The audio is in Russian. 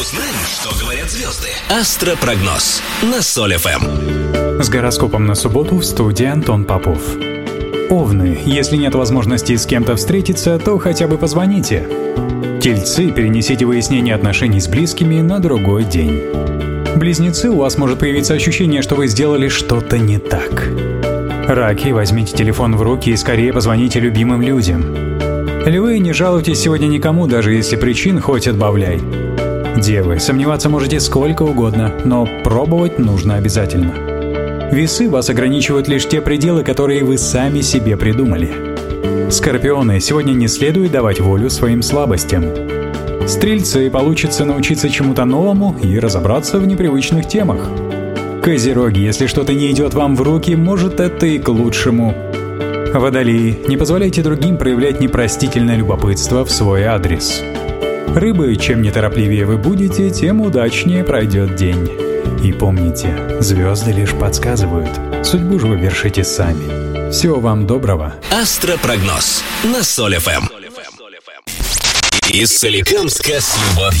Узнаем, что говорят звезды. Астропрогноз на Соль ФМ. С гороскопом на субботу в студии Антон Попов. Овны, если нет возможности с кем-то встретиться, то хотя бы позвоните. Тельцы, перенесите выяснение отношений с близкими на другой день. Близнецы, у вас может появиться ощущение, что вы сделали что-то не так. Раки, возьмите телефон в руки и скорее позвоните любимым людям. Львы, не жалуйтесь сегодня никому, даже если причин хоть отбавляй. Девы, сомневаться можете сколько угодно, но пробовать нужно обязательно. Весы, вас ограничивают лишь те пределы, которые вы сами себе придумали. Скорпионы, сегодня не следует давать волю своим слабостям. Стрельцы, получится научиться чему-то новому и разобраться в непривычных темах. Козероги, если что-то не идет вам в руки, может, это и к лучшему. Водолеи, не позволяйте другим проявлять непростительное любопытство в свой адрес. Рыбы, чем неторопливее вы будете, тем удачнее пройдет день. И помните, звезды лишь подсказывают, судьбу же вы вершите сами. Всего вам доброго. Астропрогноз на Соль ФМ. Из Соликамска с любовью.